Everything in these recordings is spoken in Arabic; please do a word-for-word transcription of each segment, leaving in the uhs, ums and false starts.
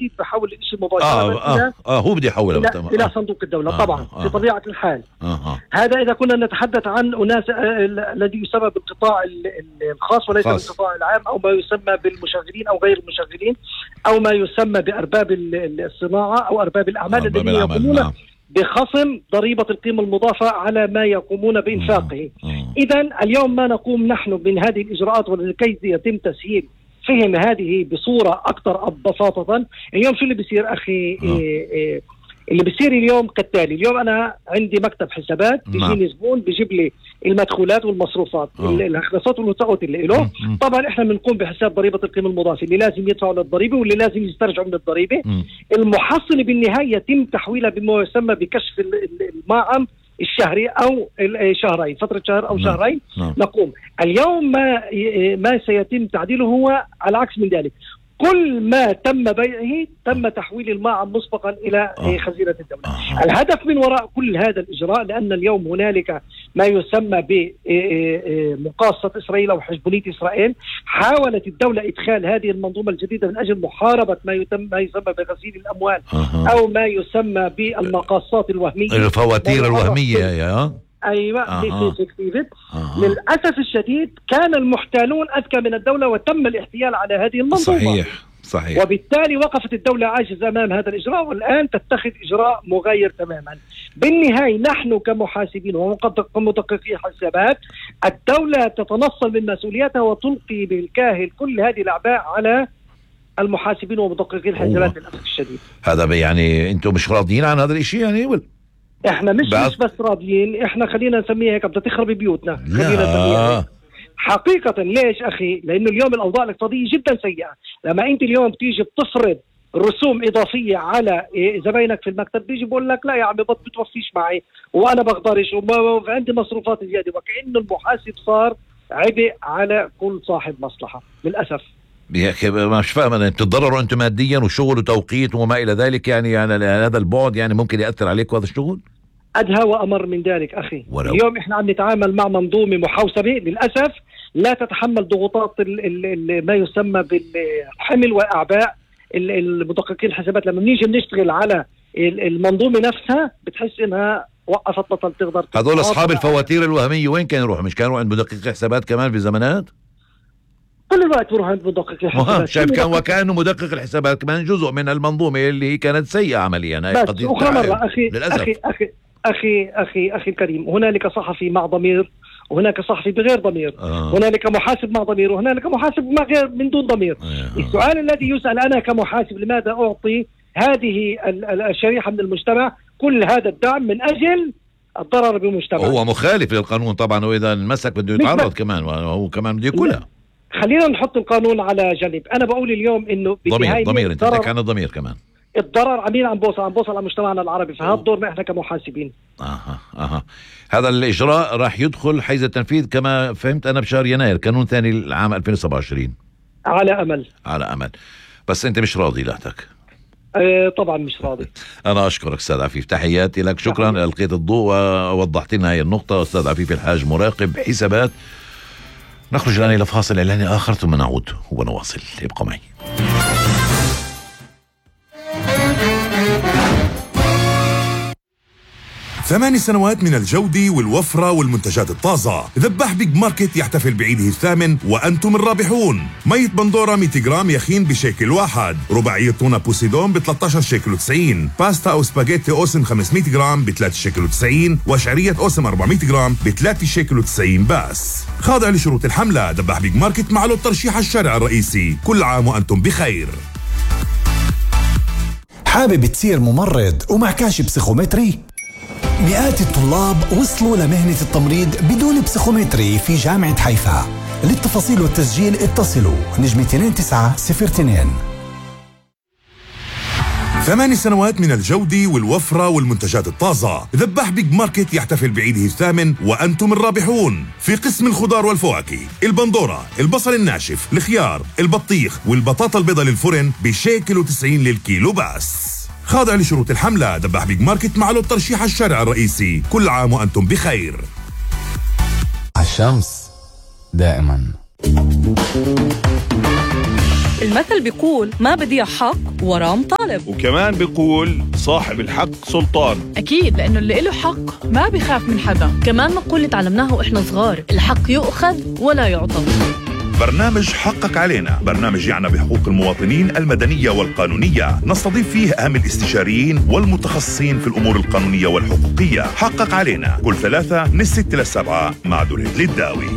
الجديد بحول الشيء مباشرة آه إلى آه آه هو بدي يحوله إلى, إلى صندوق الدولة. آه طبعا آه بطبيعة الحال. آه آه. هذا إذا كنا نتحدث عن أناس الذي يسمى بالقطاع الخاص وليس خاص. بالقطاع العام، أو ما يسمى بالمشغلين أو غير المشغلين، أو ما يسمى بأرباب الصناعة أو أرباب الأعمال الذين يقومون نعم. بخصم ضريبة القيمة المضافة على ما يقومون بإنفاقه. إذن اليوم ما نقوم نحن من هذه الإجراءات ولكي يتم تسهيل فهم هذه بصورة أكثر بساطة. اليوم شو اللي بيصير أخي؟ إيه إيه اللي بيصير اليوم كالتالي. اليوم أنا عندي مكتب حسابات، بيجيني زبون بيجيب لي المدخولات والمصروفات، الأخلاصات والوثائق اللي له. طبعا إحنا بنقوم بحساب ضريبة القيمة المضافة اللي لازم يدفعوا للضريبة واللي لازم يسترجعوا من الضريبة. المحصلة بالنهاية يتم تحويلها بما يسمى بكشف المعم الشهري أو شهرين، فترة شهر أو شهرين. نقوم اليوم ما ما سيتم تعديله هو على عكس من ذلك. كل ما تم بيعه تم تحويل المعم مسبقا إلى آه. خزينة الدولة. آه. الهدف من وراء كل هذا الإجراء لأن اليوم هنالك ما يسمى بمقاصة إسرائيل أو حشبونية إسرائيل. حاولت الدولة إدخال هذه المنظومة الجديدة من أجل محاربة ما يتم ما يسمى بغسيل الأموال آه. أو ما يسمى بالمقاصات الوهمية، الفواتير الوهمية يا أيوة. آه. آه. للأسف الشديد كان المحتالون أذكى من الدولة وتم الاحتيال على هذه المنظومة. صحيح صحيح. وبالتالي وقفت الدولة عاجزة أمام هذا الإجراء، والآن تتخذ إجراء مغاير تماما. بالنهاية نحن كمحاسبين ومدققي حسابات الدولة تتنصل من مسؤولياتها وتلقي بالكاهل كل هذه الأعباء على المحاسبين ومدققي الحسابات للأسف الشديد. هذا يعني أنتم مش راضيين عن هذا الشيء يعني ولا؟ احنا مش بعض... مش بس راضيين، احنا خلينا نسميها هيك بدها تخرب بيوتنا. خلينا نسميها حقيقة. ليش أخي؟ لأنه اليوم الأوضاع الاقتصادية جدا سيئة. لما أنت اليوم تيجي بتفرض رسوم إضافية على زباينك في المكتب، بيجي بقول لك لا يا عمي بتوفيش معي وأنا بقدرش وعندي مصروفات زيادة، وكأنه المحاسب صار عبء على كل صاحب مصلحة للأسف. مش فاهم أنا، بتتضرروا أنتم ماديا وشغل وتوقيت وما إلى ذلك يعني, يعني هذا البعد يعني ممكن يأثر عليكم هذا الشغل؟ أدهى وأمر من ذلك أخي. ولو. اليوم إحنا عم نتعامل مع منظومة محوسبة للأسف لا تتحمل ضغوطات ال ال ال ما يسمى بالحمل وأعباء المدققين الحسابات. لما بنيجي بنشتغل على المنظومة نفسها بتحس إنها وقفت بطل تقدر. هذول أصحاب الفواتير الوهمية وين كانوا يروحوا؟ مش كانوا عند مدقق حسابات كمان في زمانات؟ كل الوقت بروح عند مدقق الحسابات. شايف كان وكأنه مدقق الحسابات كمان جزء من المنظومة اللي هي كانت سيئة عمليا. بس أخرى مرة أخي أخي أخي أخي أخي أخي الكريم، هنالك صحفي مع ضمير وهناك صحفي بغير ضمير. آه. هنالك محاسب مع ضمير وهنالك محاسب مع غير من دون ضمير. آه. السؤال الذي يسأل أنا كمحاسب لماذا أعطي هذه الشريحة من المجتمع كل هذا الدعم من أجل الضرر بالمجتمع؟ هو مخالف للقانون طبعا، وإذا المسك بده يتعرض كمان وهو كمان بده ياكلها. خلينا نحط القانون على جنب. أنا بقول اليوم إنه ضمير ضمير أنت تحكي عن الضمير كمان. الضرر عمين عم بوصل عم بوصل على مجتمعنا العربي، فهذا دورنا احنا كمحاسبين. اها اها هذا الاجراء راح يدخل حيز التنفيذ كما فهمت انا بشهر يناير، قانون ثاني العام ألفين وسبعة وعشرين. على امل على امل بس انت مش راضي لهتك؟ اه طبعا مش راضي. انا اشكرك استاذ عفيف، تحياتي لك، شكرا القيت الضوء ووضحت لنا هي النقطه. استاذ عفيف الحاج مراقب حسابات. نخرج الان الى فاصل اعلاني اخر ثم نعود ونواصل، ابقوا معي. ثماني سنوات من الجودة والوفرة والمنتجات الطازة. ذباح بيج ماركت يحتفل بعيده الثامن وأنتم الرابحون. مية بندورة مية جرام يخين بشيكل واحد، رباعية تونة بوسيدون ب ثلاثة عشر شيكل وتسعين، باستا أو سباجيتي أوسم خمسمية جرام ب ثلاثة شيكل وتسعين، وشعرية أوسم أربعمية جرام ب ثلاثة شيكل وتسعين بس. خاضع لشروط الحملة. ذباح بيج ماركت مع له الترشيح الشارع الرئيسي. كل عام وأنتم بخير. حابب تصير ممرض ومعكاش بسيخومتري؟ مئات الطلاب وصلوا لمهنة التمريض بدون بسيخومتري في جامعة حيفا. للتفاصيل والتسجيل اتصلوا نجمة اثنين تسعة صفر اثنين. ثماني سنوات من الجودة والوفرة والمنتجات الطازة. ذباح بيج ماركت يحتفل بعيده الثامن وأنتم الرابحون. في قسم الخضار والفواكه، البندورة، البصل الناشف، الخيار، البطيخ والبطاطا البيضاء للفرن بشيكل وتسعين للكيلو بس. خاضع لشروط الحملة. ذباح بيج ماركت مع له الترشيح الشارع الرئيسي. كل عام وأنتم بخير. الشمس دائما. المثل بيقول ما بدي حق وراه مطالب، وكمان بيقول صاحب الحق سلطان. أكيد، لأنه اللي له حق ما بيخاف من حدا. كمان مقولة تعلمناها وإحنا صغار، الحق يؤخذ ولا يعطى. برنامج حقك علينا، برنامج يعنى بحقوق المواطنين المدنية والقانونية، نستضيف فيه أهم الاستشاريين والمتخصصين في الأمور القانونية والحقوقية. حقك علينا كل ثلاثة من الستة للسبعة مع دريد للداوي.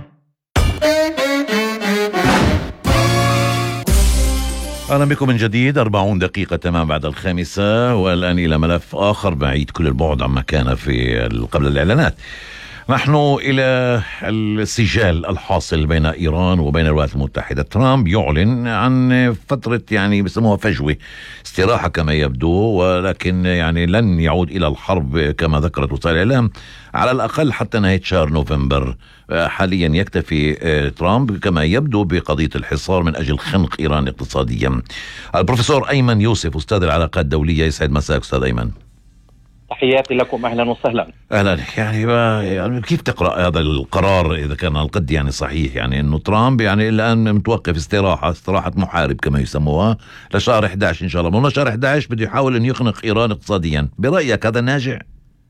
أهلا بكم من جديد. أربعون دقيقة تمام بعد الخامسة، والآن إلى ملف آخر بعيد كل البعد عما كان في قبل الإعلانات. نحن إلى السجال الحاصل بين إيران وبين الولايات المتحدة. ترامب يعلن عن فترة يعني بسموها فجوة استراحة كما يبدو، ولكن يعني لن يعود إلى الحرب كما ذكرت وسائل الإعلام على الأقل حتى نهاية شهر نوفمبر. حاليا يكتفي ترامب كما يبدو بقضية الحصار من أجل خنق إيران اقتصاديا. البروفيسور أيمن يوسف أستاذ العلاقات الدولية، يسعد مساك أستاذ أيمن. تحياتي لكم، أهلا وسهلا. أهلا. يعني, يعني كيف تقرأ هذا القرار إذا كان القد يعني صحيح، يعني أنه ترامب يعني الآن متوقف استراحة استراحة محارب كما يسموها لشهر أحد عشر إن شاء الله، من شهر أحد عشر بده يحاول أن يخنق إيران اقتصاديا. برأيك هذا ناجع؟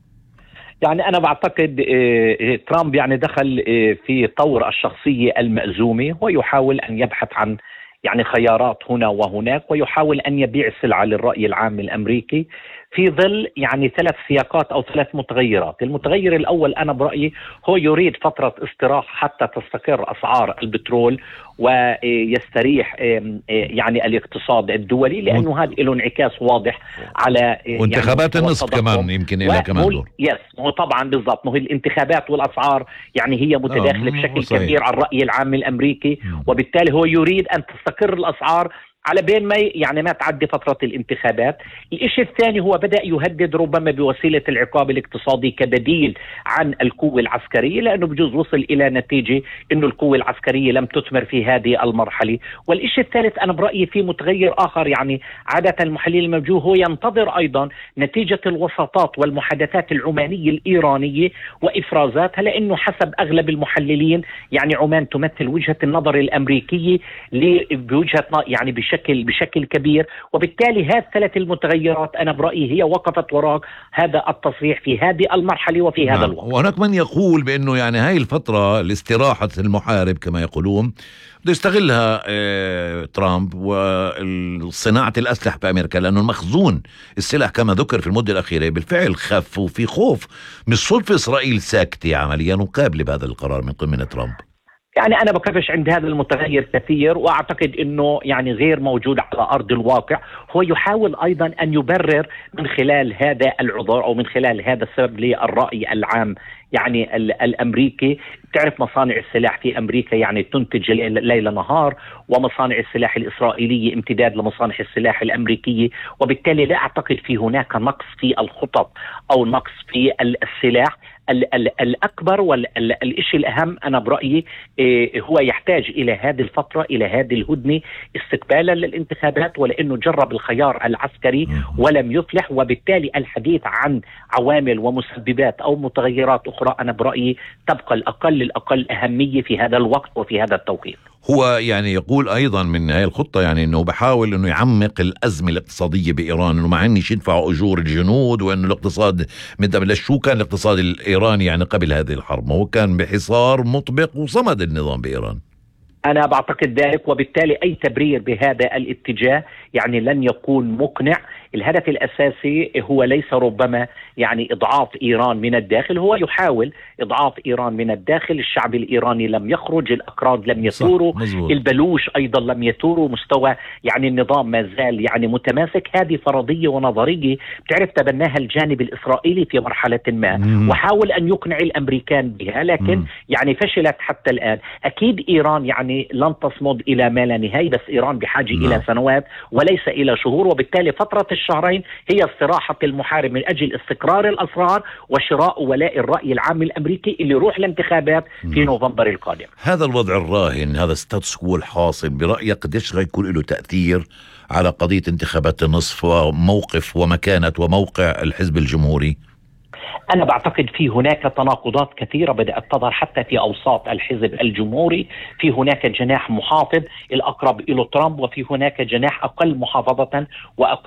يعني أنا بعتقد ترامب يعني دخل في طور الشخصية المأزومة، ويحاول أن يبحث عن يعني خيارات هنا وهناك، ويحاول أن يبيع السلعة للرأي العام الأمريكي في ظل يعني ثلاث سياقات أو ثلاث متغيرات. المتغير الأول أنا برأيي هو يريد فترة استراحة حتى تستقر أسعار البترول ويستريح يعني الاقتصاد الدولي، لأنه هذا له انعكاس واضح على وانتخابات يعني النصف كمان يمكن إلى كمان دور. يس هو طبعا بالضبط، ما هي الانتخابات والأسعار يعني هي متداخلة بشكل صحيح. كبير على الرأي العام الأمريكي، وبالتالي هو يريد أن تستقر الأسعار على بين ما يعني ما تعدي فترة الانتخابات. الإشي الثاني هو بدأ يهدد ربما بوسيلة العقاب الاقتصادي كبديل عن القوة العسكرية، لأنه بجوز وصل إلى نتيجة أنه القوة العسكرية لم تثمر في هذه المرحلة. والإشي الثالث أنا برأيي في متغير آخر، يعني عادة المحلل الموجود هو ينتظر أيضا نتيجة الوساطات والمحادثات العمانية الإيرانية وإفرازاتها، لأنه حسب أغلب المحللين يعني عمان تمثل وجهة النظر الأمريكية بوجهة يعني بشكل بشكل كبير، وبالتالي هذه الثلاث المتغيرات أنا برأيي هي وقفت وراء هذا التصريح في هذه المرحلة وفي نعم. هذا الوقت. وهناك من يقول بأنه يعني هاي الفترة لاستراحة المحارب كما يقولون بده يستغلها اه ترامب وصناعة الأسلحة بأمريكا، لأنه المخزون السلاح كما ذكر في المدة الأخيرة بالفعل خف، وفي خوف من صدفة إسرائيل ساكتة عمليا وقابلة بهذا القرار من من ترامب. يعني أنا بكفش عند هذا المتغير كثير، وأعتقد أنه يعني غير موجود على أرض الواقع. هو يحاول أيضا أن يبرر من خلال هذا العذر أو من خلال هذا السبب للرأي العام يعني الأمريكي. تعرف مصانع السلاح في أمريكا يعني تنتج ليل نهار، ومصانع السلاح الإسرائيلية امتداد لمصانع السلاح الأمريكية، وبالتالي لا أعتقد في هناك نقص في الخطط أو نقص في السلاح. ال ال الأكبر والإشي الأهم أنا برأيي إيه هو يحتاج إلى هذه الفترة، إلى هذه الهدنة استقبالا للانتخابات، ولأنه جرب الخيار العسكري ولم يفلح، وبالتالي الحديث عن عوامل ومسببات أو متغيرات أخرى أنا برأيي تبقى الأقل الأقل أهمية في هذا الوقت وفي هذا التوقيت. هو يعني يقول أيضا من هاي الخطة يعني أنه بحاول أنه يعمق الأزمة الاقتصادية بإيران، أنه مع أنش يدفعوا أجور الجنود، وأنه الاقتصاد من شو كان الاقتصاد الإيراني يعني قبل هذه الحرب، ما هو كان بحصار مطبق وصمد النظام بإيران. أنا بعتقد ذلك، وبالتالي أي تبرير بهذا الاتجاه يعني لن يكون مقنع. الهدف الأساسي هو ليس ربما يعني إضعاف إيران من الداخل، هو يحاول إضعاف إيران من الداخل. الشعب الإيراني لم يخرج، الأكراد لم يثوروا، البلوش أيضا لم يثوروا، مستوى يعني النظام ما زال يعني متماسك. هذه فرضية ونظرية بتعرف تبناها الجانب الإسرائيلي في مرحلة ما، مم. وحاول أن يقنع الأمريكان بها، لكن مم. يعني فشلت حتى الآن. أكيد إيران يعني لن تصمد إلى ما لا نهاية، بس إيران بحاجة مم. إلى سنوات وليس إلى شهور، وبالتالي فترة الشهرين هي استراحة المحارب من أجل استقرار الأسرار وشراء ولاء الرأي العام الأمريكي اللي يروح الانتخابات في نوفمبر القادم. هذا الوضع الراهن، هذا ستاتس كوو الحاصل، برأيك قديش غيكون له تأثير على قضية انتخابات النصف وموقف ومكانة وموقع الحزب الجمهوري؟ أنا بعتقد في هناك تناقضات كثيرة بدأت تظهر حتى في أوساط الحزب الجمهوري. في هناك جناح محافظ الأقرب إلى ترامب، وفي هناك جناح أقل محافظة وأقل